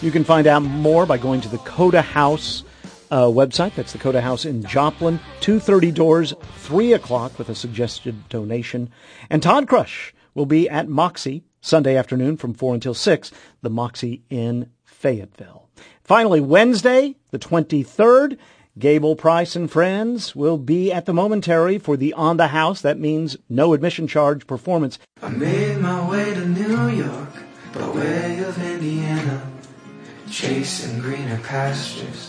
You can find out more by going to the Coda House website. That's the Coda House in Joplin. 2:30 doors, 3 o'clock with a suggested donation. And Todd Crush will be at Moxie Sunday afternoon from 4 until 6, the Moxie in Fayetteville. Finally, Wednesday, the 23rd, Gable Price and friends will be at the Momentary for the On the House. That means no admission charge performance. I made my way to New York by way of Indiana, chasing greener pastures.